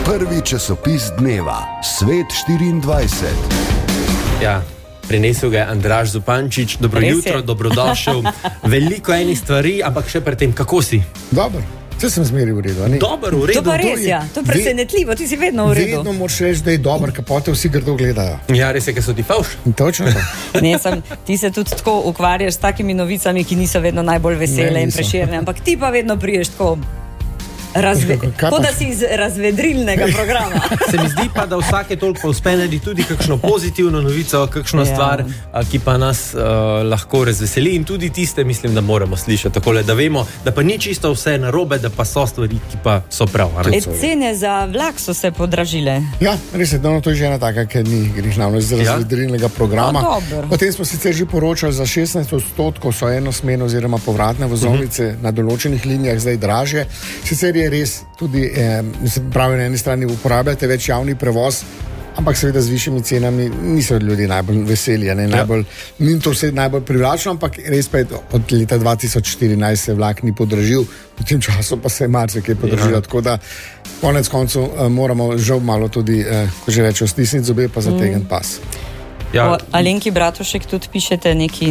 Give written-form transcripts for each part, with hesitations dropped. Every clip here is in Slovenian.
Prvi časopis dneva, Svet 24. Ja, prinesel ga je Andraž Zupančič. Dobro jutro, dobrodošel. Veliko enih stvari, ampak še pred tem, kako si? Dobro. Vse sem zmeri v redu, ne? Dobar, v redu. To pa res, ja. To je presenetljivo, ti si vedno v redu. Vedno moraš reči, da je dober, kapote vsi grdo gledajo. Ja, res je, ker so ti favš. Točno to. Ti se tudi tako ukvarjaš s takimi novicami, ki niso vedno najbolj vesele in preširne, ampak ti pa vedno priješ tako kot da si iz razvedrilnega programa. Se mi zdi pa, da vsake toliko uspe narediti tudi kakšno pozitivno novico, kakšno stvar, ki pa nas lahko razveseli in tudi tiste, mislim, da moramo slišati takole, da vemo, da pa ni čisto vse narobe, da pa so stvari, ki pa so prav. Cene za vlak so se podražile. Ja, res je, to je že ena taka, ker ni grižnavno iz razvedrilnega programa. Potem smo sicer že poročali, za 16% so enosmerno oziroma povratne vozovnice na določenih linijah zdaj dražje. Sicer je res tudi, pravi na eni strani uporabljate več javni prevoz, ampak seveda z višjimi cenami niso ljudje najbolj veseli, ni to vse najbolj privlačno, ampak res pa je od leta 2014 se vlak ni podražil, v tem času pa se je marsikaj podražilo, tako da konec koncev moramo žal malo tudi, ko že rečejo, stisniti zobe pa zategniti pas. Ja. Alenki Bratušek tudi pišete,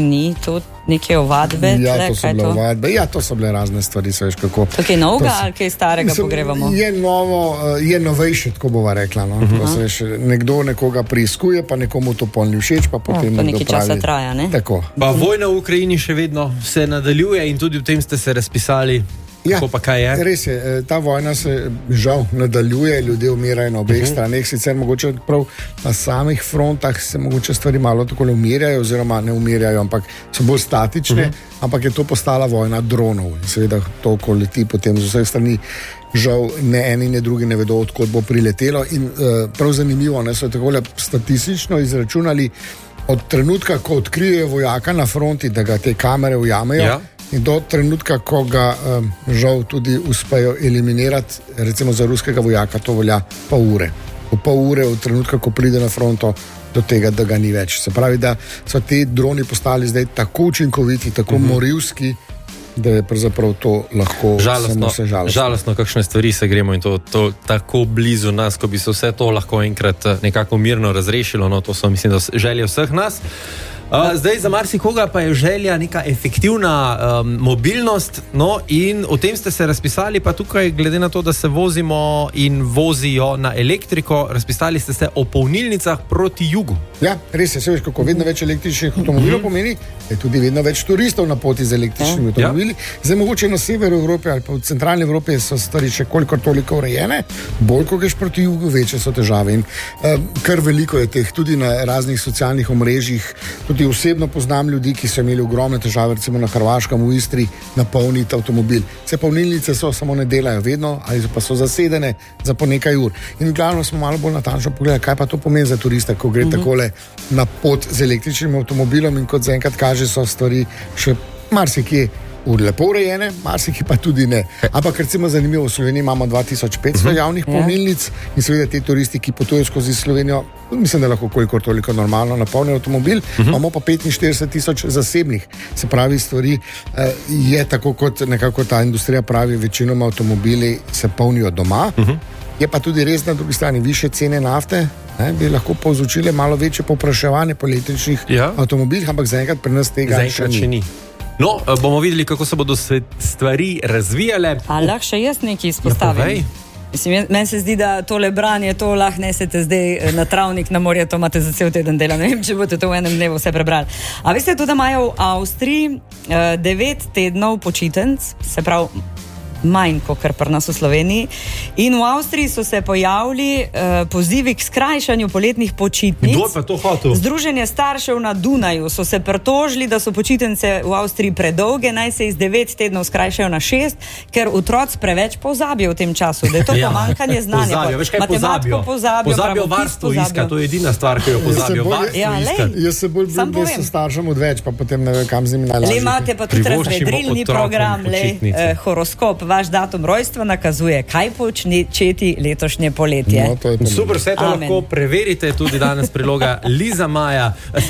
neke ovadbe. Ja, to so bile ovadbe. Ja, to so bile razne stvari, se veš kako. To je novega ali kaj starega pogrevamo? Je novo, je novejše, tako bova rekla. No? Se veš, nekdo nekoga preiskuje, pa nekomu to pol ni všeč, pa potem to nekaj časa traja, ne? Tako. Pa vojna v Ukrajini še vedno se nadaljuje in tudi v tem ste se razpisali. Ja, pa kaj je? Res je, ta vojna se žal nadaljuje, ljudje umirajo na obeh straneh, sicer mogoče prav na samih frontah se mogoče stvari malo tako umirjajo, oziroma ne umirjajo, ampak so bolj statične, ampak je to postala vojna dronov. Seveda to, ko leti potem z vseh strani, žal ne eni, ne drugi ne vedo, odkot bo priletelo in prav zanimivo, ne, so takole statistično izračunali od trenutka, ko odkrijejo vojaka na fronti, da ga te kamere ujamejo, in do trenutka, ko ga žal tudi uspejo eliminirati, recimo za ruskega vojaka, to velja pol ure. Po pol ure od trenutka, ko pride na fronto, do tega, da ga ni več. Se pravi, da so ti droni postali zdaj tako učinkoviti, tako morilski, da je pravzaprav to lahko samo se žalostno. Žalostno, kakšne stvari se gremo in to tako blizu nas, ko bi se vse to lahko enkrat nekako mirno razrešilo. No, to so, mislim, da želje vseh nas. Zdaj za marsikoga pa je želja neka efektivna mobilnost, no, in o tem ste se razpisali, pa tukaj glede na to, da se vozimo in vozijo na elektriko, razpisali ste se o polnilnicah proti jugu. Ja, res je, se veš, kako vedno več električnih avtomobilov pomeni, je tudi vedno več turistov na poti z električnimi avtomobili. Zdaj mogoče na severu Evrope ali pa v centralni Evropi so stvari še kolikor toliko urejene, bolj ko greš proti jugu, večje so težave in kar veliko je teh tudi na raznih socialnih omrežjih. Tudi osebno poznam ljudi, ki so imeli ogromne težave, recimo na Hrvaškem, v Istri, napolniti avtomobil. Vse polnilnice so, samo ne delajo vedno, ali pa so zasedene za po nekaj ur. In glavno smo malo bolj natančno pogledali, kaj pa to pomeni za turista, ko gre takole na pot z električnim avtomobilom in kot zaenkrat kaže, so stvari še marsikje lepo urejene, marsikje pa tudi ne. Ampak recimo zanimivo, v Sloveniji imamo 2500 javnih polnilnic in seveda te turisti, ki potujejo skozi Slovenijo, mislim, da lahko kolikor toliko normalno napolnijo avtomobil, imamo pa 45,000 zasebnih. Se pravi, stvari je tako, kot nekako ta industrija pravi, večinoma avtomobili se polnijo doma. Je pa tudi res na drugi strani više cene nafte, bi lahko povzročile malo večje povpraševanje po električnih avtomobilih, ampak zaenkrat pri nas tega še ni. No, bomo videli, kako se bodo stvari razvijale. A lahko še jaz nekaj izpostavim? Mislim, meni se zdi, da tole branje, to lahko nesete zdaj na travnik, na morje, to imate za cel teden dela. Ne vem, če boste to v enem dnevu vse prebrali. A veste, tudi imajo v Avstriji 9 tednov počitenc, se pravi manj kot pri nas v Sloveniji. In v Avstriji so se pojavili pozivi k skrajšanju poletnih počitnic. Kdo pa to hotel? Združenje staršev na Dunaju so se pritožili, da so počitnice v Avstriji predolge, naj se iz 9 tednov skrajšajo na 6, ker otroci preveč pozabijo v tem času, da je to pomanjkanje znanja. Pozabijo, veš kaj pozabijo? Pozabijo varstvo iska, to je edina stvar, ki jo pozabijo. Jaz se bolj bojim, da so staršem odveč, pa potem ne vem, kam z njimi najlažje. Le imate pa tudi razvedrilni program, horoskop, vaš datum rojstva nakazuje, kaj početi letošnje poletje. No, super, vse to lahko preverite, tudi danes priloga Liza Maja,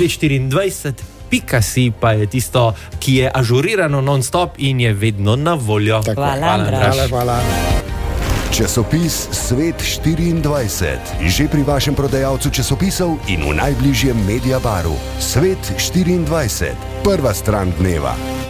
Svet24.si pa je tisto, ki je ažurirano non-stop in je vedno na voljo. Hvala. Hvala. Časopis Svet 24, že pri vašem prodajalcu časopisov in v najbližjem Mediabaru. Svet 24, prva stran dneva.